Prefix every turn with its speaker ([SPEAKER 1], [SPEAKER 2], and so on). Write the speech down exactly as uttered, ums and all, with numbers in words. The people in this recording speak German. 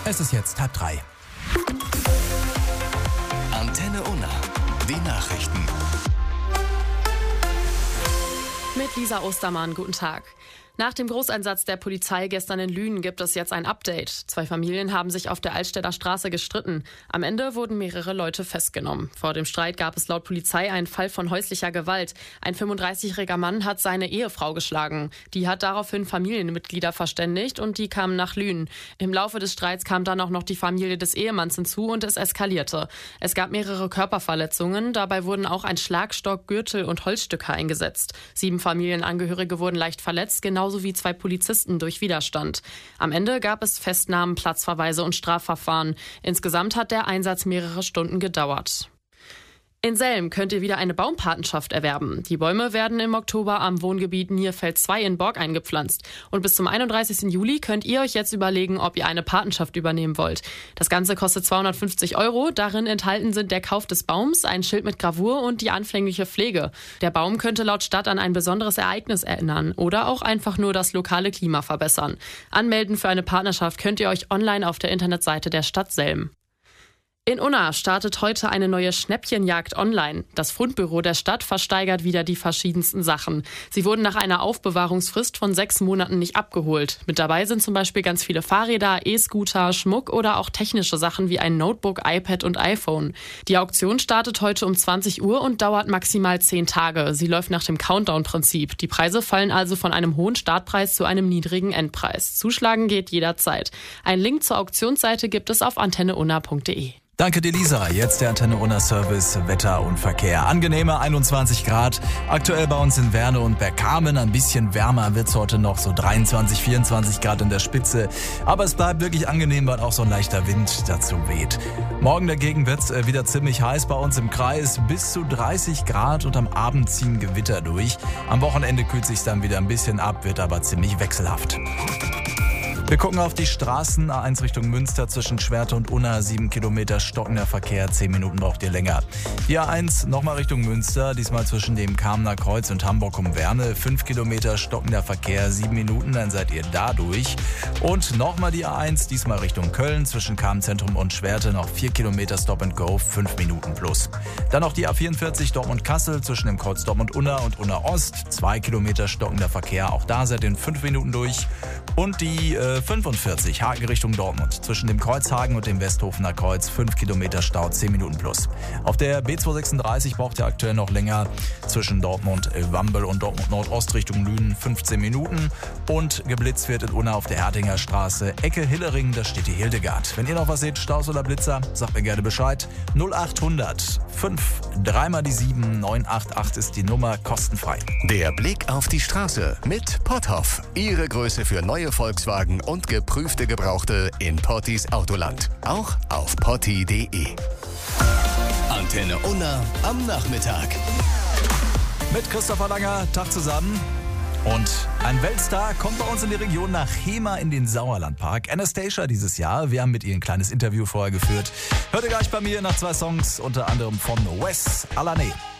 [SPEAKER 1] Es ist jetzt halb drei.
[SPEAKER 2] Antenne Unna. Die Nachrichten.
[SPEAKER 3] Mit Lisa Ostermann, guten Tag. Nach dem Großeinsatz der Polizei gestern in Lünen gibt es jetzt ein Update. Zwei Familien haben sich auf der Altstädter Straße gestritten. Am Ende wurden mehrere Leute festgenommen. Vor dem Streit gab es laut Polizei einen Fall von häuslicher Gewalt. Ein fünfunddreißigjähriger Mann hat seine Ehefrau geschlagen. Die hat daraufhin Familienmitglieder verständigt und die kamen nach Lünen. Im Laufe des Streits kam dann auch noch die Familie des Ehemanns hinzu und es eskalierte. Es gab mehrere Körperverletzungen. Dabei wurden auch ein Schlagstock, Gürtel und Holzstücke eingesetzt. Sieben Familienangehörige wurden leicht verletzt, genauso wie zwei Polizisten durch Widerstand. Am Ende gab es Festnahmen, Platzverweise und Strafverfahren. Insgesamt hat der Einsatz mehrere Stunden gedauert. In Selm könnt ihr wieder eine Baumpatenschaft erwerben. Die Bäume werden im Oktober am Wohngebiet Nierfeld zwei in Bork eingepflanzt. Und bis zum einunddreißigsten Juli könnt ihr euch jetzt überlegen, ob ihr eine Patenschaft übernehmen wollt. Das Ganze kostet zweihundertfünfzig Euro. Darin enthalten sind der Kauf des Baums, ein Schild mit Gravur und die anfängliche Pflege. Der Baum könnte laut Stadt an ein besonderes Ereignis erinnern oder auch einfach nur das lokale Klima verbessern. Anmelden für eine Partnerschaft könnt ihr euch online auf der Internetseite der Stadt Selm. In Unna startet heute eine neue Schnäppchenjagd online. Das Fundbüro der Stadt versteigert wieder die verschiedensten Sachen. Sie wurden nach einer Aufbewahrungsfrist von sechs Monaten nicht abgeholt. Mit dabei sind zum Beispiel ganz viele Fahrräder, E-Scooter, Schmuck oder auch technische Sachen wie ein Notebook, iPad und iPhone. Die Auktion startet heute um zwanzig Uhr und dauert maximal zehn Tage. Sie läuft nach dem Countdown-Prinzip. Die Preise fallen also von einem hohen Startpreis zu einem niedrigen Endpreis. Zuschlagen geht jederzeit. Ein Link zur Auktionsseite gibt es auf antenne unna punkt de.
[SPEAKER 1] Danke dir, Lisa. Jetzt der Antenne Unna Service, Wetter und Verkehr. Angenehme einundzwanzig Grad. Aktuell bei uns in Werne und Bergkamen. Ein bisschen wärmer wird's heute noch, so dreiundzwanzig, vierundzwanzig Grad in der Spitze. Aber es bleibt wirklich angenehm, weil auch so ein leichter Wind dazu weht. Morgen dagegen wird's wieder ziemlich heiß bei uns im Kreis. Bis zu dreißig Grad und am Abend ziehen Gewitter durch. Am Wochenende kühlt sich's dann wieder ein bisschen ab, wird aber ziemlich wechselhaft. Wir gucken auf die Straßen. A eins Richtung Münster zwischen Schwerte und Unna, sieben Kilometer stockender Verkehr, zehn Minuten braucht ihr länger. Die A eins nochmal Richtung Münster, diesmal zwischen dem Kamener Kreuz und Hamburg um Werne, fünf Kilometer stockender Verkehr, sieben Minuten, dann seid ihr da durch. Und nochmal die A eins, diesmal Richtung Köln, zwischen Kamenzentrum und Schwerte, noch vier Kilometer Stop and Go, fünf Minuten plus. Dann noch die A vierundvierzig Dortmund-Kassel zwischen dem Kreuz Dortmund-Unna und Unna-Ost, zwei Kilometer stockender Verkehr, auch da seid ihr in fünf Minuten durch. Und die äh, fünfundvierzig Hagen Richtung Dortmund. Zwischen dem Kreuzhagen und dem Westhofener Kreuz fünf Kilometer Stau, zehn Minuten plus. Auf der B zweihundertsechsunddreißig braucht ihr aktuell noch länger. Zwischen Dortmund Wambel und Dortmund Nordost Richtung Lünen fünfzehn Minuten. Und geblitzt wird in Unna auf der Hertinger Straße, Ecke Hillering, da steht die Hildegard. Wenn ihr noch was seht, Staus oder Blitzer, sagt mir gerne Bescheid. null achthundert fünf, dreimal die sieben, neun acht acht ist die Nummer, kostenfrei.
[SPEAKER 2] Der Blick auf die Straße mit Potthoff. Ihre Größe für neue Volkswagen und geprüfte Gebrauchte in Pottis Autoland. Auch auf potti punkt de. Antenne Unna am Nachmittag.
[SPEAKER 1] Mit Christopher Langer, Tag zusammen. Und ein Weltstar kommt bei uns in die Region nach Hemer in den Sauerlandpark. Anastacia dieses Jahr. Wir haben mit ihr ein kleines Interview vorher geführt. Hört ihr gleich bei mir nach zwei Songs, unter anderem von Wes Alané.